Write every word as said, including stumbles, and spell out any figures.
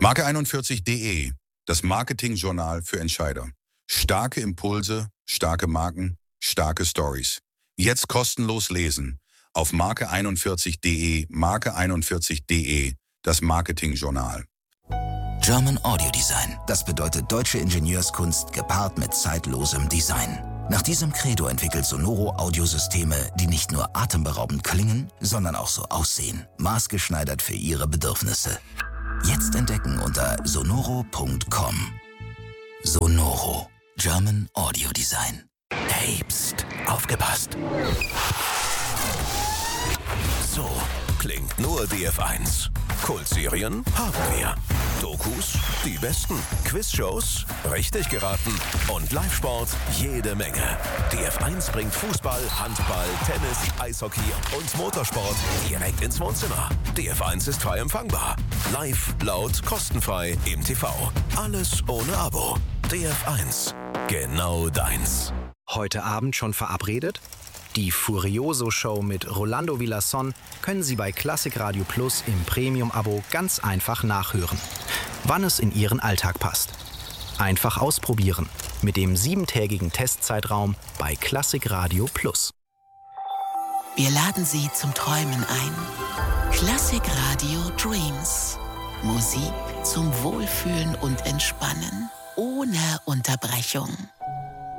Marke einundvierzig punkt de, das Marketingjournal für Entscheider. Starke Impulse, starke Marken, starke Stories. Jetzt kostenlos lesen auf Marke einundvierzig punkt de, Marke einundvierzig punkt de, das Marketingjournal. German Audio Design. Das bedeutet deutsche Ingenieurskunst gepaart mit zeitlosem Design. Nach diesem Credo entwickelt Sonoro Audiosysteme, die nicht nur atemberaubend klingen, sondern auch so aussehen. Maßgeschneidert für Ihre Bedürfnisse. Jetzt entdecken unter sonoro punkt com. Sonoro. German Audio Design. Hey, pst, aufgepasst. So klingt nur D F eins. Kultserien haben wir. Dokus, die besten. Quizshows, richtig geraten. Und Live-Sport, jede Menge. D F eins bringt Fußball, Handball, Tennis, Eishockey und Motorsport direkt ins Wohnzimmer. D F eins ist frei empfangbar. Live, laut, kostenfrei im T V. Alles ohne Abo. D F eins. Genau deins. Heute Abend schon verabredet? Die Furioso-Show mit Rolando Villazón können Sie bei Klassik Radio Plus im Premium-Abo ganz einfach nachhören, wann es in Ihren Alltag passt. Einfach ausprobieren mit dem siebentägigen Testzeitraum bei Klassik Radio Plus. Wir laden Sie zum Träumen ein. Klassik Radio Dreams. Musik zum Wohlfühlen und Entspannen ohne Unterbrechung.